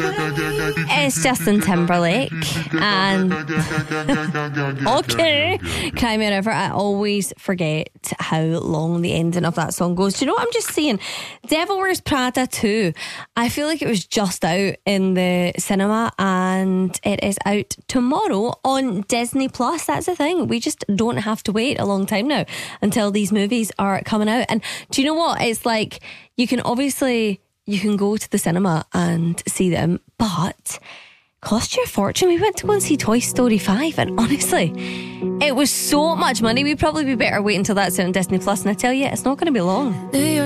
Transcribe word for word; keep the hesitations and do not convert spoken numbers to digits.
It's Justin Timberlake and okay, Cry Me a River. I always forget how long the ending of that song goes. Do you know what I'm just saying? Devil Wears Prada two. I feel like it was just out in the cinema and it is out tomorrow on Disney Plus. That's the thing. We just don't have to wait a long time now until these movies are coming out. And do you know what? It's like you can obviously you can go to the cinema and see them, but cost you a fortune. We went to go and see Toy Story five, and honestly, it was so much money. We'd probably be better waiting until that's out on Disney Plus. And I tell you, it's not going to be long.